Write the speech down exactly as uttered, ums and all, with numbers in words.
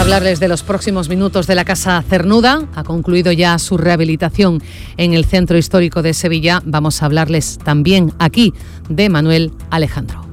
hablarles de los próximos minutos de la Casa Cernuda. Ha concluido ya su rehabilitación en el Centro Histórico de Sevilla. Vamos a hablarles también aquí de Manuel Alejandro.